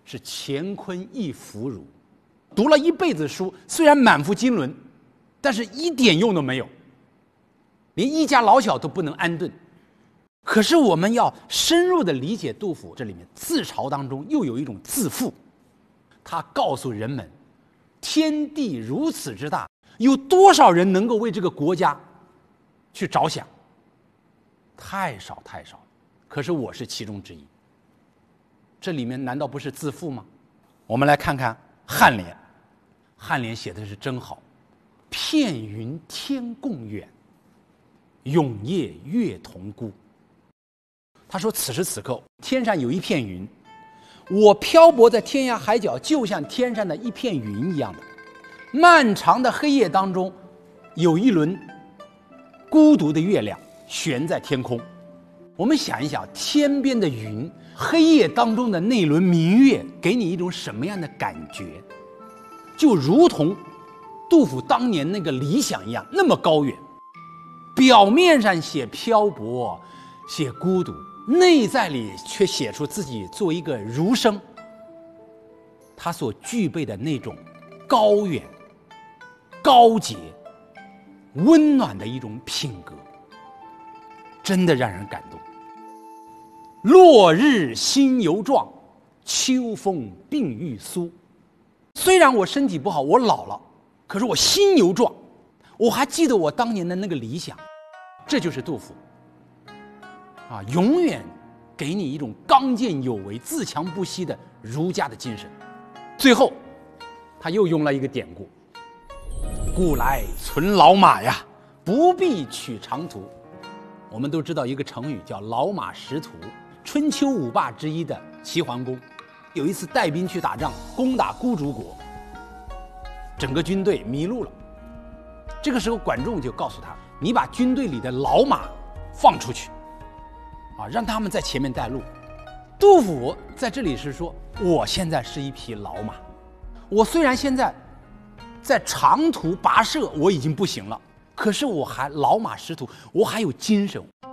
是乾坤一腐儒。读了一辈子书，虽然满腹经纶，但是一点用都没有，连一家老小都不能安顿。可是我们要深入地理解杜甫这里面自嘲当中又有一种自负，他告诉人们，天地如此之大，有多少人能够为这个国家去着想？太少太少，可是我是其中之一。这里面难道不是自负吗？我们来看看颔联，颔联写的是真好，片云天共远，永夜月同孤。他说此时此刻天上有一片云，我漂泊在天涯海角，就像天上的一片云一样的。漫长的黑夜当中，有一轮孤独的月亮悬在天空。我们想一想，天边的云，黑夜当中的那轮明月，给你一种什么样的感觉？就如同杜甫当年那个理想一样，那么高远。表面上写漂泊，写孤独，内在里却写出自己作为一个儒生，他所具备的那种高远、高洁、温暖的一种品格，真的让人感动。落日心犹壮，秋风鬓欲苏。虽然我身体不好，我老了，可是我心犹壮，我还记得我当年的那个理想。这就是杜甫啊，永远给你一种刚健有为、自强不息的儒家的精神。最后他又用了一个典故，古来存老马呀，不必取长途。我们都知道一个成语叫老马识途。春秋五霸之一的齐桓公有一次带兵去打仗，攻打孤竹国，整个军队迷路了。这个时候管仲就告诉他，你把军队里的老马放出去啊，让他们在前面带路。杜甫在这里是说，我现在是一匹老马，我虽然现在在长途跋涉我已经不行了，可是我还老马识途，我还有精神。